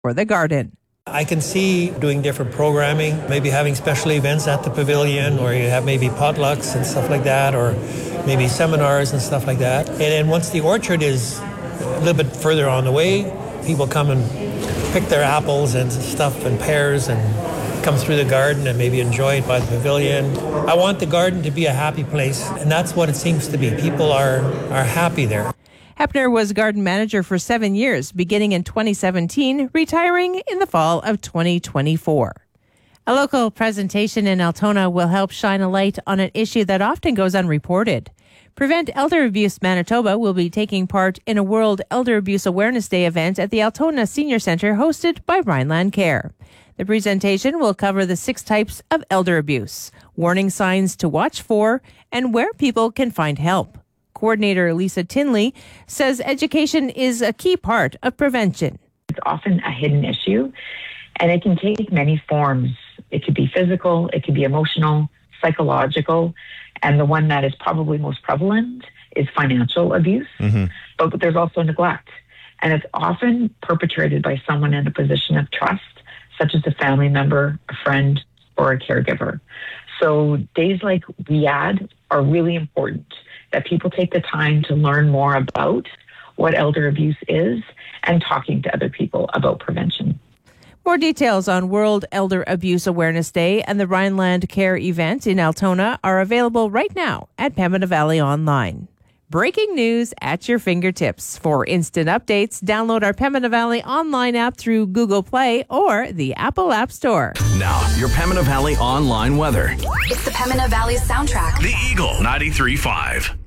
for the garden. I can see doing different programming, maybe having special events at the pavilion, or you have maybe potlucks and stuff like that, or maybe seminars and stuff like that. And then once the orchard is a little bit further on the way, people come and pick their apples and stuff and pears and come through the garden and maybe enjoy it by the pavilion. I want the garden to be a happy place, and that's what it seems to be. People are happy there. Heppner was garden manager for 7 years, beginning in 2017, retiring in the fall of 2024. A local presentation in Altona will help shine a light on an issue that often goes unreported. Prevent Elder Abuse Manitoba will be taking part in a World Elder Abuse Awareness Day event at the Altona Senior Centre hosted by Rhineland Care. The presentation will cover the 6 types of elder abuse, warning signs to watch for, and where people can find help. Coordinator Lisa Tinley says education is a key part of prevention. It's often a hidden issue, and it can take many forms. It could be physical, it could be emotional, psychological, and the one that is probably most prevalent is financial abuse. But there's also neglect, and it's often perpetrated by someone in a position of trust, such as a family member, a friend, or a caregiver. So days like WEAD are really important, that people take the time to learn more about what elder abuse is and talking to other people about prevention. More details on World Elder Abuse Awareness Day and the Rhineland Care event in Altona are available right now at Pembina Valley Online. Breaking news at your fingertips. For instant updates, download our Pembina Valley Online app through Google Play or the Apple App Store. Now, your Pembina Valley Online weather. It's the Pembina Valley soundtrack. The Eagle 93.5.